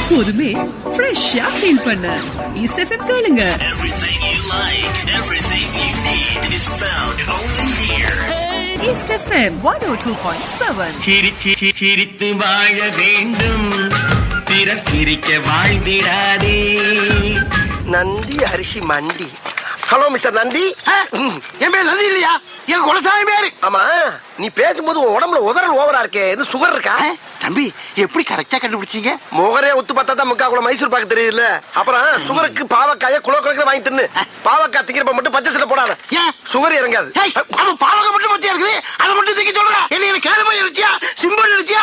எப்போதுமே ஃப்ரெஷ்ஷா ஃபீல் பண்ண ஈஸ்ட் எஃப்எம் கேளுங்க. Everything you like, everything you need is found only here. East FM 102.7. சிரித்து வாழ வேண்டும், பிறர் சிரிக்க வாழ்ந்திடாதே. நந்தி அரிசி மண்டி. Hello mister Nandi. என் பேர் நந்தி இல்லையா? என் குலசாமி பேரு. ஆமா, நீ பேசும்போது உன் உடம்புல உதறல் ஓவரா இருக்கே, இது சுகர் இருக்கா? தம்பி, எப்படி கரெக்டா கண்டுபிடிச்சீங்க? முகரே ஒத்து பார்த்தா தான் முக்கா கூட மைசூர் பாக்கு தெரியுதுல்ல. அப்புறம் சுகருக்கு பாவக்காய குலோ குலக்கு வாங்கி தின்னு. பாவக்காய் திங்கிறப்ப மட்டும் பச்சை சட்டை போடாத, சுகர் இறங்காது. பாவக்காய் மட்டும் பச்சையா இருக்குது, அதை மட்டும் திங்க சொல்ற. என்ன கேரமா இருச்சியா, சிம்பிள் இருச்சியா?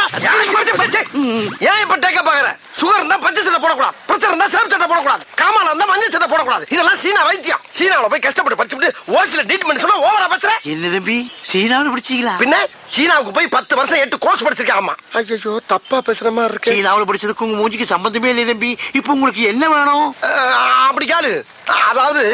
ஏன் இப்ப டேக்க பாக்குற? சுகர் இருந்தா பச்சை சட்டை போடக்கூடாது, பிரஷர் இருந்தா சிவப்பு சட்டை போடக்கூடாது, காமால இருந்தா மஞ்சள் சட்டை போடக்கூடாது. இதெல்லாம் சீனா வைத்தியம். சீனாவுல போய் கஷ்டப்பட்டு படிச்சுட்டு ஓசில ட்ரீட்மெண்ட் சொல்ல ஓவரா பேசுற. என்ன தம்பி, சீனாவில் படிச்சீங்களா? பின்ன சீனாவுக்கு போய் 10 வருஷம் 8 கோர்ஸ் படிச்சிருக்காமா. ஐயோ, தப்பா பேசுற மாதிரி இருக்கு. சீனாவில் படிச்சதுக்கு உங்க மூஞ்சிக்கு சம்பந்தமே இல்லை தம்பி. இப்ப உங்களுக்கு என்ன வேணும்? அப்படி காலு. அதாவது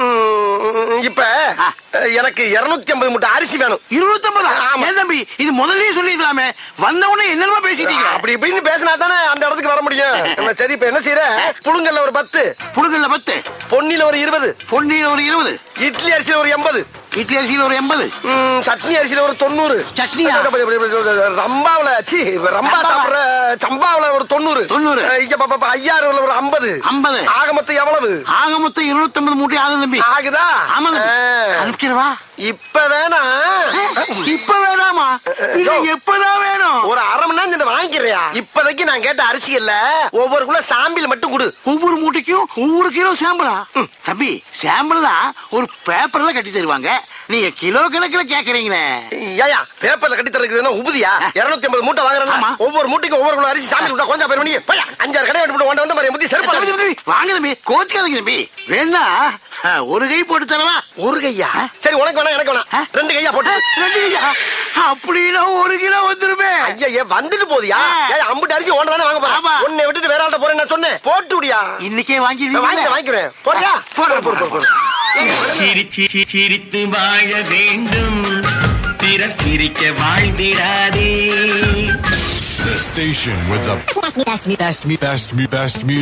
இப்ப எனக்கு 250 மூட்டை அரிசி வேணும். 250? தம்பி, இது முதல்லயே சொல்லிக்கலாமே. வந்தவனே என்னமா பேசிட்டீங்க? அப்படி இப்படின்னு பேசினா தானே அந்த இடத்துக்கு வர முடியும். சரி, இப்ப என்ன செய்யற? புழுங்கல்ல ஒரு 10, புழுங்கல்ல 10, பொன்னில ஒரு 20, பொன்னில ஒரு 20, இட்லி அரிசியில ஒரு 80, இட்லி அரிசியில ஒரு 80, சட்னி அரிசியில ஒரு 90, சட்னியா? ரம்பாவுல ரம்பா சாப்பிடுற சம்பாவுல ஒரு 90, ஐயாறுல ஒரு 50. ஆக மொத்தம் எவ்வளவு? ஆக மொத்தம் 250 மூட்டை ஆகுது தம்பி. ஆகுதா? ஆமாங்க. அனுப்பிச்சிடவா? இப்ப வேணா? இப்ப வேணாமா? எப்பதான் வேணும்? ஒரு அரை மணி நேரம் வாங்கிக்கிறியா? இப்போதைக்கு நான் கேட்ட அரிசி இல்ல, ஒவ்வொரு கிலோ சாம்பிள் மட்டும் கொடு. ஒவ்வொரு மூட்டைக்கும் ஒவ்வொரு கிலோ சாம்பிளா? தம்பி, சாம்பிள்னா ஒரு பேப்பர்ல கட்டி தருவாங்க, நீங்க கிலோ கணக்குல கேக்குறீங்களே. ஏயா, பேப்பர்ல கட்டி தருக்குதுன்னா உபதியா? 250 மூட்டை வாங்குறேன், ஒவ்வொரு மூட்டைக்கும் ஒவ்வொரு கிலோ அரிசி சாம்பிள் கொடுத்தா கொஞ்சம் பேர் பண்ணி 5-6 கடை வெட்டு வந்து மாதிரி முத்தி செருப்பு வாங்க தம்பி. கோச்சுக்காதீங்க தம்பி. வேணா ஒரு கை போட்டு தரவா? ஒரு கையா? சரி, உனக்கு வேணா எனக்கு வேணா 2 கையா போட்டு. 2 கையா? அப்படின்னா 1 கிலோ வந்துருமே. ஐயா, வந்துட்டு போதியா? அம்புட்டு அரிசி ஒன்றானே வாங்க போறா. உன்னை விட்டுட்டு வேற ஆள்கிட்ட போறேன் நான் சொன்னேன். போட்டு விடியா? இன்னைக்கே வாங்கிக்கிறேன். போறியா? சிரித்து வாழ வேண்டும், பிறர் சிரிக்க வாழ்ந்திடாதே. The station with the best music.